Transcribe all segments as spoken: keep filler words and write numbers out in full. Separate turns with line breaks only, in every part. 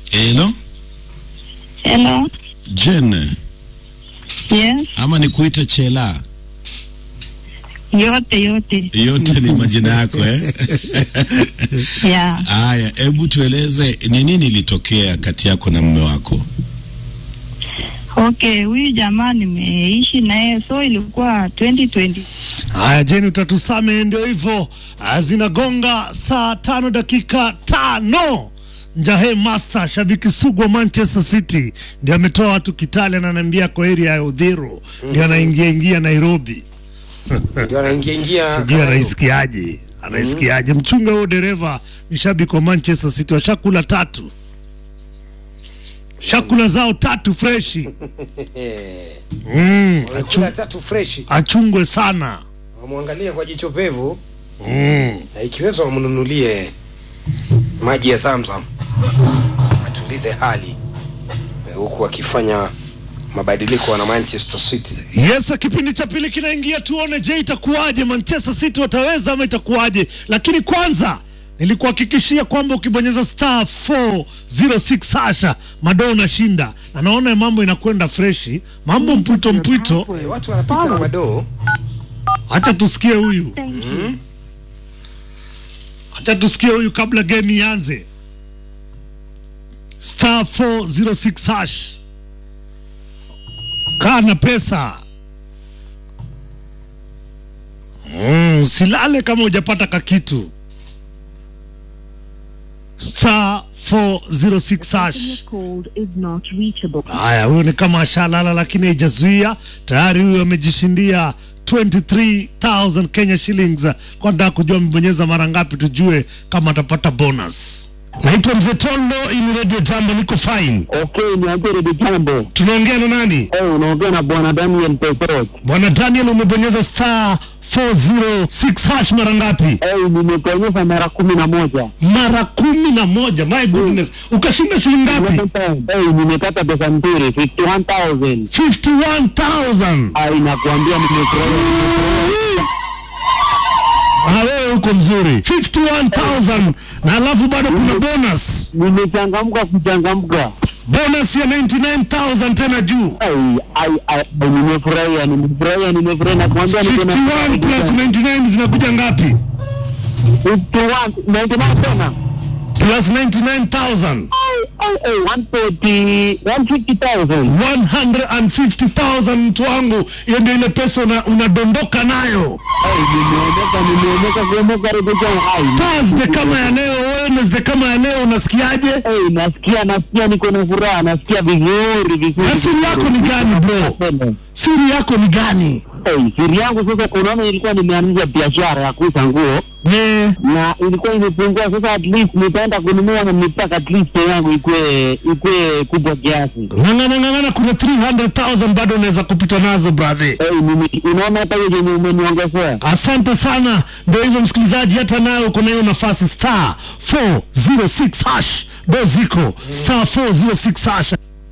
Hello?
Hello?
Jen?
Yes?
Ama ni kuita Chela?
Yote, yote.
Yote ni majina yako, eh?
Yeah.
Aya, hebu tueleze ni nini ilitokea kati yako na mume wako?
Okay, huyu jamaa nimeishi naye, so ilikuwa twenty twenty.
Haya Jeni, utatusame, ndio hivyo. Zinagonga saa tano dakika tano. Njahe Master, shabiki sugu wa Manchester City, ndio ametoa watu Kitale na ananiambia kwa area ya Udhiro, ndio anaingia ingia Nairobi.
Ndio anaingia ingia.
Sijui anaisikiaje. Anaisikiaje? Mchunga huo dereva ni shabiki wa Manchester City, washakula tatu. Shakula zao tatu freshi. Mm,
Wanakula tatu freshi.
Achungwe sana.
Wamwangalia kwa jicho pevu.
Mm.
Na ikiweza wamnunulie maji ya Zamzam. Atulize hali. Huku wakifanya mabadiliko na Manchester City.
Yes, kipindi cha pili kinaingia, tuone je itakuwaje, Manchester City wataweza ama itakuwaje. Lakini kwanza nilikuhakikishia kwamba ukibonyeza star four zero six hasha Mado unashinda. Na naona mambo inakwenda freshi, mambo mpwito mpwito.
E, watu wanapita na Mado.
Acha tusikie huyu.
Mm.
Acha tusikie huyu kabla game ianze. Star four zero six hash. Kana pesa. Mm, usilale kama hujapata kakitu. Star four zero six hash. Haya, huyo ni kama ashalala lakini haijazuia. Tayari huyo amejishindia twenty-three thousand Kenya shillings. Kwa nda kujua mbonyeza mara ngapi tujue kama atapata bonus. Naitwa Mzee Tondo, hii radio Jambo, niko fine.
Okay, ni hapo radio Jambo.
Tunaongea na nani?
Eh, unaongea na Bwana Daniel Petros.
Bwana Daniel, umebonyeza star four zero six hash mara ngapi?
Eh, nimebonyeza mara kumi na moja.
Mara kumi na moja, my goodness. Ukashinda shilingi ngapi?
Eh, nimepata pesa nzuri, fifty-one thousand.
fifty-one thousand.
Ai, nakwambia nimefurahi.
Ah, wewe uko mzuri. fifty-one thousand. Na alafu bado kuna bonus.
Nimechangamka kuchangamka.
Bonus ya ninety-nine thousand tena juu.
Ai, ai, ai, nimefurahi, nimefurahi, nimefurahi, nakwambia niko na
fifty-one plus ninety-nine zinakuja ngapi?
fifty-one, ninety-nine tena.
Plus ninety-nine thousand.
one forty, one fifty thousand.
one hundred fifty thousand mtu wangu. Hiyo ndio ile pesa una, unadondoka nayo.
Ai, nimeondoka, nimeondoka kuondoka rejesha hai.
Thursday kama ya leo, Wednesday kama ya leo, unasikiaje?
Eh, nasikia, nasikia niko na furaha, nasikia vizuri, vizuri.
Na siri yako ni gani bro? Siri yako ni gani?
Eh, siri yangu sasa, unaona nilikuwa nimeanzisha biashara ya kuuza nguo.
Eh.
Na ilikuwa imepungua sasa, at least nitaenda kununua na nitaka at least yangu ikue ikue kubwa kiasi.
Ngana ngana ngana, kuna three hundred thousand bado unaweza kupita nazo brother.
Eh, hey, unaona hata hiyo yenye umeniongezea.
Asante sana. Ndio hivyo msikilizaji, hata nayo uko na hiyo nafasi, star four zero six hash. Doziko star four zero six hash.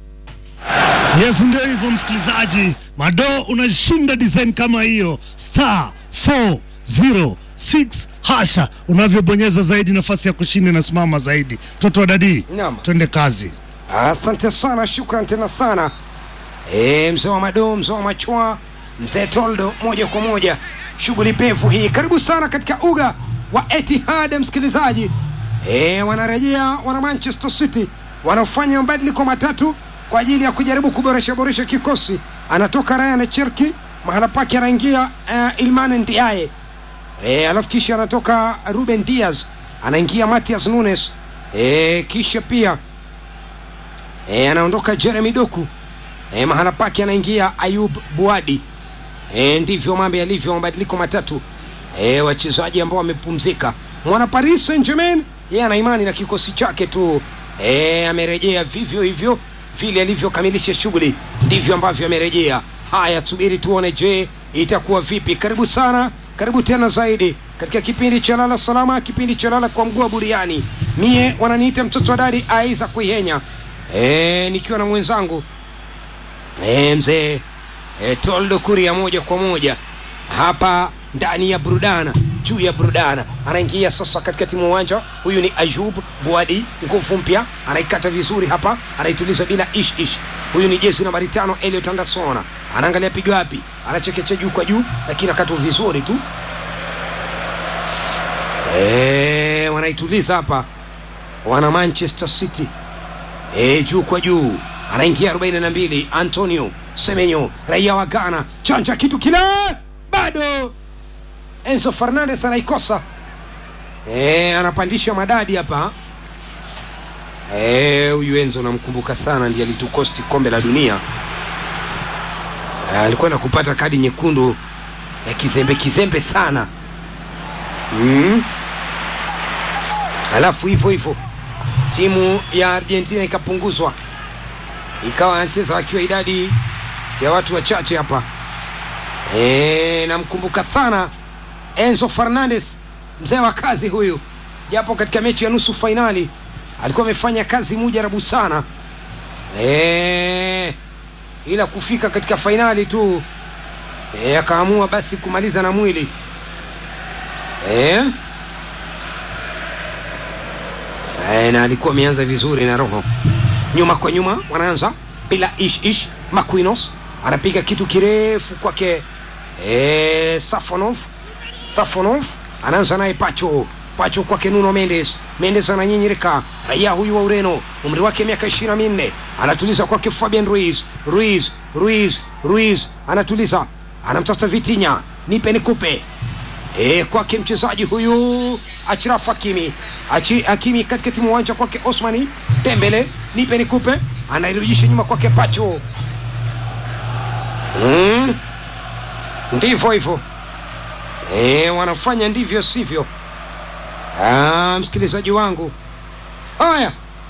Yes, ndio hivyo msikilizaji, Mado unashinda design kama hiyo, star four zero six hasha. Unavyobonyeza zaidi nafasi ya kushinda na simama zaidi. Toto wa dadi, twende kazi.
Asante sana, shukran tena sana. Eh, mzee wa Mado, mzee wa Machwa, Mzee Toldo, moja kwa moja shughuli pevu hii. Karibu sana katika uga wa Etihad msikilizaji. Eh, wanarejea wana Manchester City, wanafanya mabadiliko matatu kwa ajili ya kujaribu kuboresha boresha kikosi. Anatoka Ryan Cherki, mahala pake anaingia uh, Ilman Ndiaye. Eh, alafu kisha anatoka Ruben Diaz, anaingia Matheus Nunes. Eh, kisha pia eh anaondoka Jeremy Doku. Eh, mahala pake anaingia Ayub Buadi. Eh, ndivyo mambo yalivyo, mabadiliko matatu. Eh, wachezaji ambao wamepumzika. Mwana Paris Saint-Germain, yeye ana imani na kikosi chake tu. Eh, amerejea vivyo hivyo vile alivyokamilisha shughuli, ndivyo ambavyo amerejea. Haya, tusubiri tuone, je itakuwa vipi. Karibu sana, karibu tena zaidi katika kipindi cha Lala Salama, kipindi cha Lala kwa mguu buriani. Mie wananiita mtoto wa dadi Aiza Kuihenya, eh nikiwa na mwenzangu eh mzee eh Toldo Kuria, moja kwa moja hapa ndani ya burudana juu ya burudana. Anaingia sasa katika timu uwanja. Huyu ni Ayub Buadi, nguvu mpya, anaikata vizuri hapa, anaituliza bila ish ish. Huyu ni jezi nambari tano Elliot Anderson, anaangalia pigo wapi, anachekecha juu kwa juu, lakini akatu vizuri tu. Eh, wanaituliza hapa wana Manchester City. Eh, juu kwa juu, anaingia arobaini na mbili Antonio Semenyo, raia wa Ghana, chanja kitu kile, bado Enzo Fernandez anaikosa. Eh, anapandisha madadi hapa. Eh, huyu Enzo namkumbuka sana, ndiye alitukosti kombe la dunia. Eh, alikwenda kupata kadi nyekundu ya kizembe kizembe sana. Mm. Alafu hivyo hivyo timu ya Argentina ikapunguzwa, ikawa anacheza wakiwa idadi ya watu wachache hapa. Eh, namkumbuka sana Enzo Fernandez, mzee wa kazi huyu, japo katika mechi ya nusu finali alikuwa amefanya kazi mujarabu sana. Eh, ila kufika katika finali tu eh, akaamua basi kumaliza na mwili. Eh, eh na alikuwa ameanza vizuri na roho. Nyuma kwa nyuma wanaanza bila ish ish. Marquinhos anapiga kitu kirefu kwake eh, Safonov. Safonov anaanza naye Pacho. Pacho kwake Nuno Mendes. Mendes ananyinyirika, raia huyu wa Ureno, umri wake miaka ishirini na minne, anatuliza kwake Fabian Ruiz. Ruiz, Ruiz, Ruiz anatuliza, anamtafuta Vitinha, nipe nikupe. Eh, kwake mchezaji huyu Achraf Hakimi. Achi Hakimi katika timu uwanja kwake Osmani Dembele, nipe nikupe, anairudisha nyuma kwake Pacho. Mm. Ndivyo hivyo. Eh, wanafanya ndivyo sivyo. Ah, msikilizaji wangu. Haya.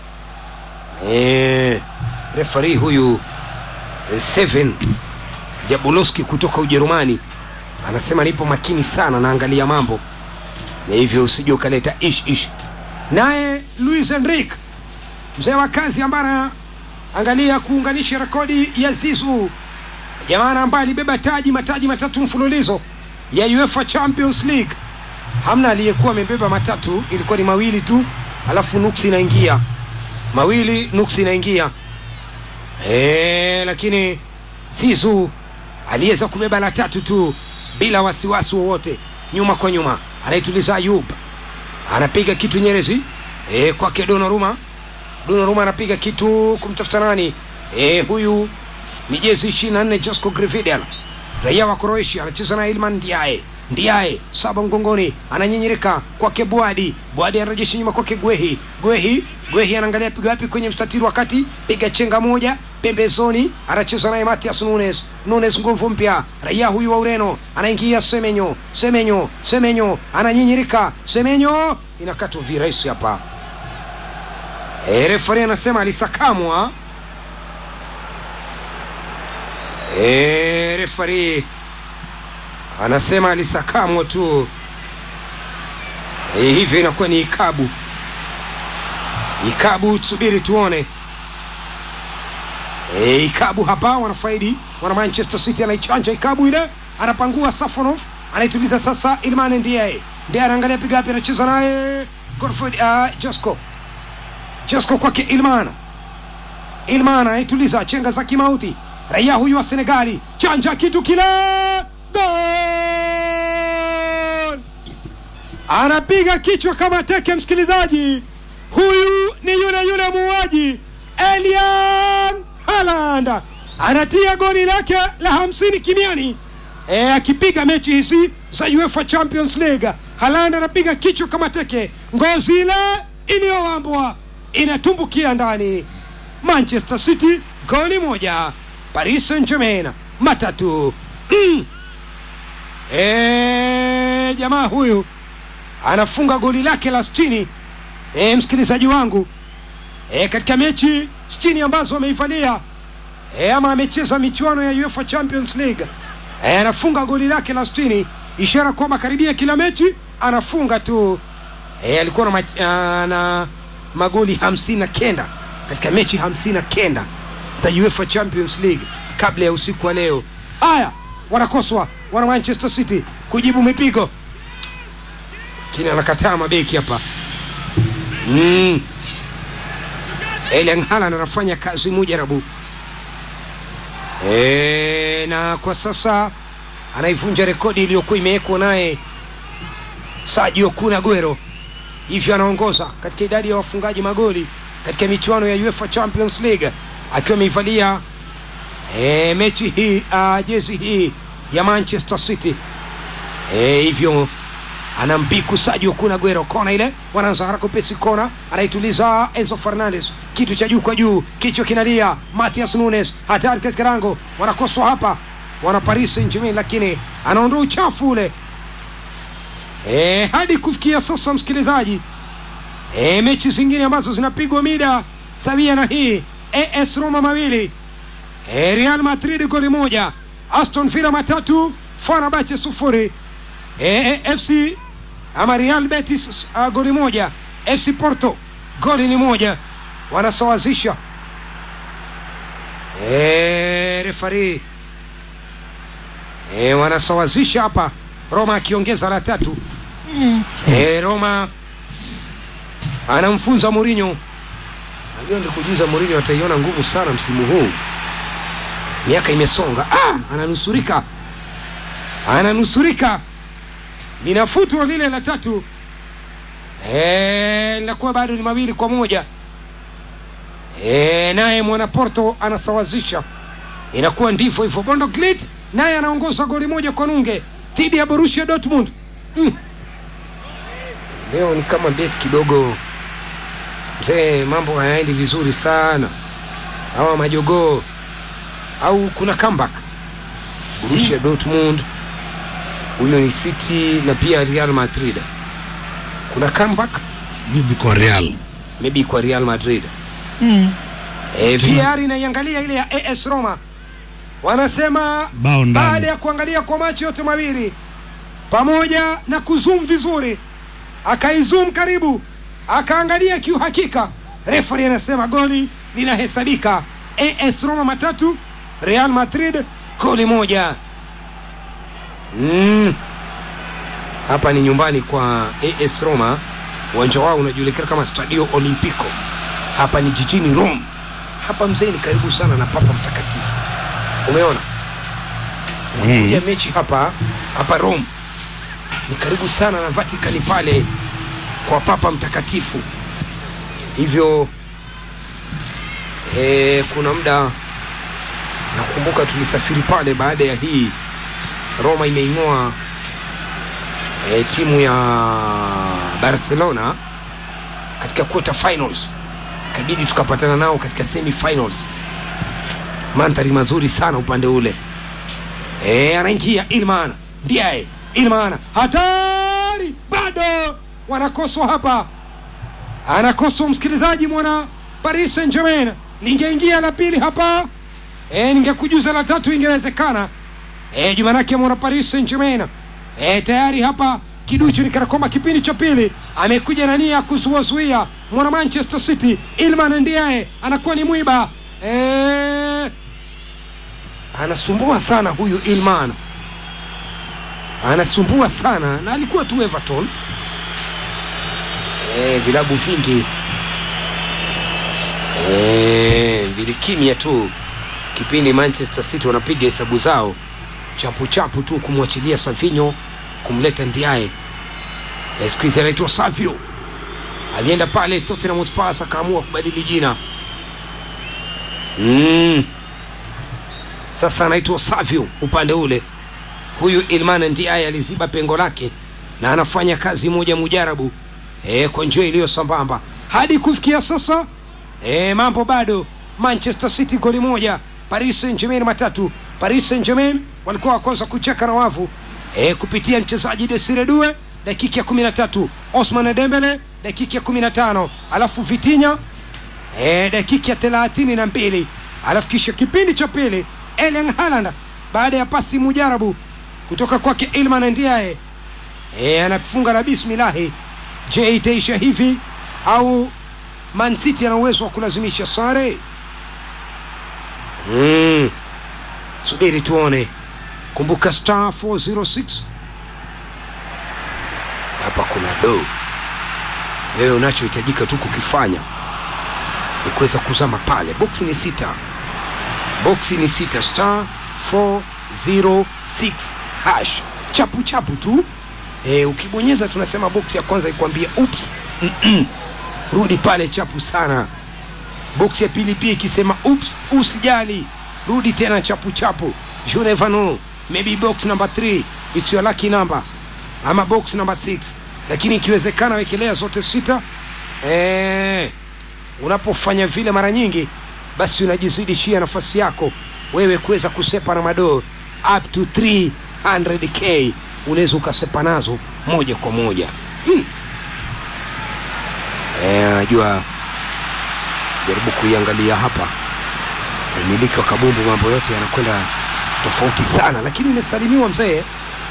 Eh, referee huyu Seven Jabulowski kutoka Ujerumani anasema nipo makini sana, naangalia mambo, na hivyo usije ukaleta ish ish. Naye Luis Enrique, mzee wa kazi, ambaye angalia kuunganisha rekodi ya Zizou, jamaa ambaye alibeba taji mataji matatu mfululizo ya UEFA Champions League. Hamna aliyekuwa amebeba matatu, ilikuwa ni mawili tu, alafu nuksi inaingia. Mawili nuksi inaingia. Eh, lakini Zizou aliweza kubeba la tatu tu bila wasiwasi wowote. Nyuma kwa nyuma anaituliza Ayub, anapiga kitu Nyerezi eh, kwake Donnarumma. Donnarumma anapiga kitu kumtafuta nani? Eh, huyu ni jezi ishirini na nne Josko Gvardiol, raia wa Croatia, anacheza na Ilman Ndiaye. Ndiaye saba mgongoni, ananyinyirika kwake Buadi. Buadi anarejesha nyuma kwake Guehi. Guehi, Guehi anaangalia piga wapi kwenye mstatiri, wakati piga chenga moja pembezoni, anacheza naye Matias Nunes. Nunes nguvu mpya, raia huyu wa Ureno, anaingia Semenyo. Semenyo, Semenyo ananyinyirika. Semenyo inakatwa virahisi hapa. E, referee anasema alisakamwa. E, referee anasema alisakamwa tu. E, hivyo inakuwa ni ikabu. Ikabu, tusubiri tuone. E, ikabu hapa wanafaidi wana Manchester City. Anaichanja ikabu ile, anapangua Safonov, anaituliza sasa Ilman Ndiaye. Ndiaye anaangalia piga wapi, anacheza naye Godfrey uh, Josko. Josko kwake Ilman. Ilman anaituliza, chenga za kimauti, raia huyu wa Senegali, chanja kitu kile, gol! Anapiga kichwa kama teke, msikilizaji. Huyu ni yule yule muuaji Erling Haaland, anatia goli lake la hamsini kimiani. E, akipiga mechi hizi za UEFA Champions League, Haaland anapiga kichwa kama teke, ngozi ile iliyowambwa inatumbukia ndani. Manchester City goli moja, Paris Saint-Germain matatu. Mm. E, jamaa huyu anafunga goli lake la sitini. E, msikilizaji wangu, e, katika mechi sitini ambazo ameivalia, e, ama amecheza michuano ya UEFA Champions League, e, anafunga goli lake la sitini, ishara kwamba karibia kila mechi anafunga tu. E, alikuwa na, uh, na magoli hamsini na kenda katika mechi hamsini na kenda za UEFA Champions League kabla ya usiku wa leo. Haya, wanakoswa wana Manchester City kujibu mipigo. kina anakataa mabeki hapa. Mm. Erling Haaland anafanya kazi mujarabu. E, na kwa sasa anaivunja rekodi iliyokuwa imewekwa naye Sergio Kun Aguero. Hivyo anaongoza katika idadi ya wafungaji magoli katika michuano ya UEFA Champions League akiwa ameivalia e, mechi hii uh, jezi hii ya Manchester City. E, hivyo anampiku Sergio Kun Aguero. Kona ile wanaanza haraka pesi, kona anaituliza Enzo Fernandez, kitu cha juu kwa juu, kichwa kinalia. Matias Nunes hatari katika lango, wanakoswa hapa wana Paris Saint-Germain, lakini anaondoa uchafu ule. E, hadi kufikia sasa msikilizaji, e, mechi zingine ambazo zinapigwa mida sawia na hii, A S Roma mawili, e, Real Madrid goli moja, Aston Villa matatu, Fenerbahce sufuri. E, F C ama Real Betis uh, goli moja, F C Porto goli ni moja, wanasawazisha. E, refari e, wanasawazisha hapa, Roma akiongeza la tatu. mm. E, Roma anamfunza Mourinho. Najua nikujuza Mourinho ataiona ngumu sana msimu huu, miaka imesonga. Ah, ananusurika ananusurika Minafutu lile la tatu. Eh, linakuwa bado ni mawili kwa moja. Eh, naye mwana Porto anasawazisha. Inakuwa ndivyo hivyo. Bondo Glit naye anaongoza goli moja kwa nunge dhidi ya Borussia Dortmund. Mm. Leo ni kama bet kidogo. Mzee, mambo hayaendi vizuri sana. Hawa majogoo au kuna comeback. Borussia Dortmund, huyo ni City na pia Real Madrid. Kuna comeback
maybe kwa Real,
maybe kwa Real Madrid.
Mm.
Eh, V R inaiangalia ile ya A S Roma. Wanasema baada ya kuangalia kwa macho yote mawili pamoja na kuzoom vizuri, akaizoom karibu, akaangalia kiuhakika, referee anasema goli linahesabika. A S Roma matatu, Real Madrid goli moja. Mm. Hapa ni nyumbani kwa A S Roma. Uwanja wao unajulikana kama Stadio Olimpico. Hapa ni jijini Rome. Hapa mzee ni karibu sana na Papa Mtakatifu. Umeona? Kuja mm. mechi hapa hapa Rome. Ni karibu sana na Vatican pale kwa Papa Mtakatifu. Hivyo eh, kuna muda nakumbuka tulisafiri pale baada ya hii Roma imeing'oa e, timu ya Barcelona katika quarter finals, kabidi tukapatana nao katika semi finals. Mandhari mazuri sana upande ule. Eh, anaingia Ilman ndiye Ilman, hatari, bado wanakoswa hapa, anakoswa msikilizaji mwana Paris Saint-Germain. Ningeingia la pili hapa, eh, ningekujuza la tatu ingewezekana. Eh, jumanake mwana Paris Saint-Germain eh, tayari hapa kiduchu ni karakoma kipindi cha pili, amekuja na nia kuzuazuia mwana Manchester City. Ilman ndiye anakuwa ni mwiba. Eh, anasumbua sana huyu Ilman, anasumbua sana, na alikuwa tu Everton. Eh, vilabu vingi eh, vilikimia tu kipindi Manchester City wanapiga hesabu zao chapu chapu tu kumwachilia Savinho, kumleta Ndiaye. Esquiza anaitwa Savio, alienda pale Tottenham Hotspur akaamua kubadili jina. Mm. Sasa anaitwa Savio upande ule. Huyu Ilman Ndiaye aliziba pengo lake na anafanya kazi moja mujarabu eh, kwa njia iliyo sambamba hadi kufikia sasa. Eh, mambo bado. Manchester City goli moja, Paris Saint-Germain matatu. Paris Saint-Germain walikuwa wakosa kucheka na wavu eh, kupitia mchezaji Desire Due dakika ya kumi na tatu, Ousmane Dembele dakika ya kumi na tano, alafu Vitinha eh, dakika ya thelathini na mbili, alafu kisha kipindi cha pili Erling Haaland baada ya pasi mujarabu kutoka kwake Ilman Ndiaye eh, anafunga na bismillah. Je, itaisha hivi au Man City ana uwezo wa kulazimisha sare? Mm. Subiri tuone. Kumbuka star four oh six hapa kuna do. Wewe unachohitajika tu kukifanya ni kuweza kuzama pale. Box ni sita. Box ni sita star four zero six hash. Chapu chapu tu. E, ukibonyeza tunasema box ya kwanza ikwambia oops. Mm-mm. Rudi pale chapu sana. Box ya pili pia ikisema oops, usijali. Rudi tena chapu chapu. You never know. Maybe box number three it's your lucky number. Ama box number six. Lakini ikiwezekana wekelea zote sita. Eh, unapofanya vile mara nyingi basi unajizidishia nafasi yako wewe kuweza kusepa na madoo up to three hundred k. Unaweza ukasepa nazo moja kwa moja. Hmm. Eh, najua jaribu kuiangalia hapa. Umiliki wa kabumbu mambo yote yanakwenda tofauti sana, lakini umesalimiwa mzee.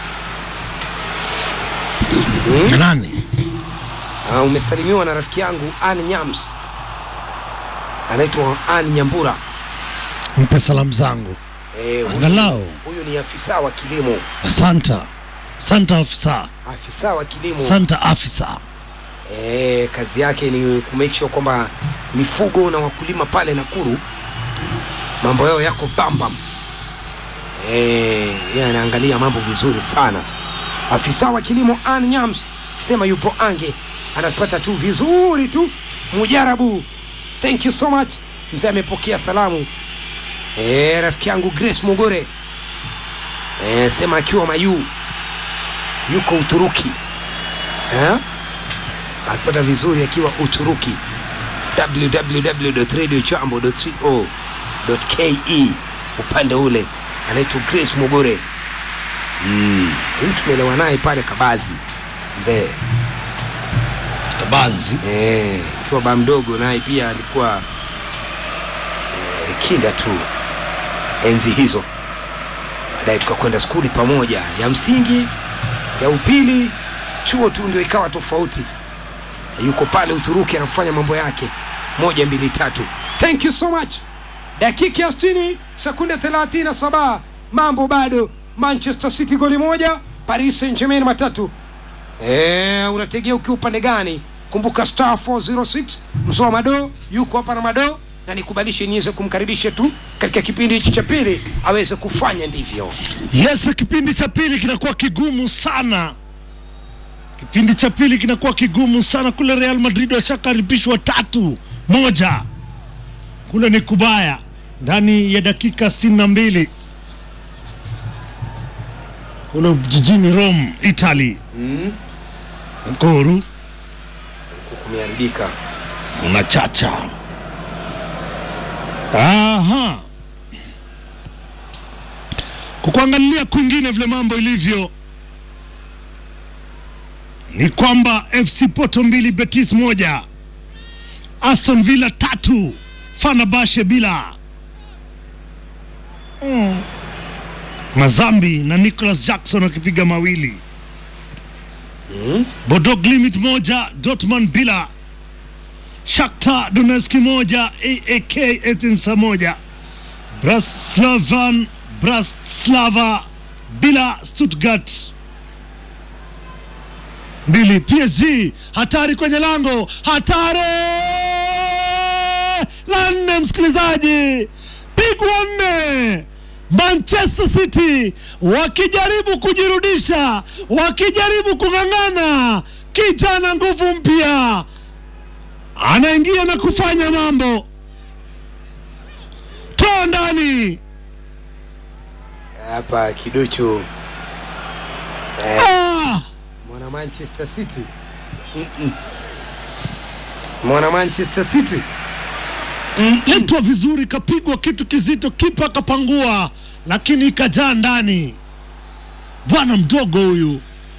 Hmm? Nani?
Ah, umesalimiwa na rafiki yangu Ann Nyams. Anaitwa Ann Nyambura.
Mpe salamu zangu.
Eh,
angalau
huyu ni afisa wa kilimo.
Asante. Asante afisa.
Afisa wa kilimo.
Asante afisa.
Eh, kazi yake ni ku make sure kwamba mifugo na wakulima pale Nakuru mambo yao yako bambam. Eh, yeye anaangalia mambo vizuri sana. Afisa wa kilimo Ann Nyams sema yupo Ange, anapata tu vizuri tu mujarabu. Thank you so much. Mzee amepokea salamu. Eh, rafiki yangu Grace Mugore. Eh, sema akiwa Mayu. Yuko Uturuki. Eh? Anapata vizuri akiwa Uturuki. w w w dot radio jambo dot co dot k e upande ule anaitwa Grace Mugore. Mm, huyu tumeelewa naye pale Kabazi. Mzee
Kabazi.
Eh, kwa baba mdogo naye pia alikuwa eh, kinda tu enzi hizo. Baadaye tukakwenda skuli pamoja, ya msingi, ya upili, chuo tu ndio ikawa tofauti. Yuko pale Uturuki anafanya mambo yake moja mbili tatu. Thank you so much. Dakika sitini sekunde thelathini na saba. Mambo bado. Manchester City goli moja, Paris Saint-Germain matatu. Eh, unategea ukiwa upande gani? Kumbuka star four zero six msoa mado yuko hapa na mado, na nikubalishe niweze kumkaribisha tu katika kipindi hichi cha pili aweze kufanya ndivyo.
Yes, kipindi cha pili kinakuwa kigumu sana. Kipindi cha pili kinakuwa kigumu sana. Kule Real Madrid washakaribishwa tatu moja. Kule ni kubaya ndani ya dakika sitini na mbili. Kule jijini Rome, Italy.
Mm.
Nkuru
kumeharibika.
Kuna chacha. Aha. Kukuangalia kwingine vile mambo ilivyo ni kwamba F C Porto mbili Betis moja, Aston Villa tatu, Fenerbahce bila. Mm. Mazambi na Nicholas Jackson wakipiga mawili.
Mm.
Bodo Glimt moja, Dortmund bila. Shakhtar Donetsk moja, A A K Athens moja. Bratislavan Bratislava bila Stuttgart mbili. P S G hatari kwenye lango, hatari la nne msikilizaji, pigwa nne. Manchester City wakijaribu kujirudisha, wakijaribu kung'ang'ana. Kijana nguvu mpya anaingia na kufanya mambo. Toa ndani
hapa kidocho. Eh,
ah!
mwana Manchester City. Mm-mm. Mwana Manchester City.
Letwa vizuri, kapigwa kitu kizito, kipa kapangua, lakini ikajaa ndani. Bwana mdogo huyu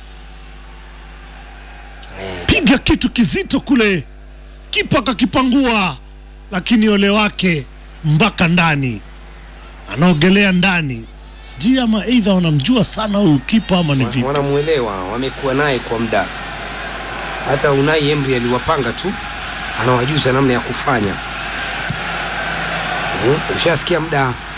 piga kitu kizito kule, kipa kakipangua, lakini ole wake mpaka ndani, anaogelea ndani. Sijui ama either wanamjua sana huyu kipa ama ni vipi.
Wanamuelewa, wamekuwa naye kwa muda. Hata Unai Emery aliwapanga tu, anawajuza namna ya kufanya. Mm, ushasikia muda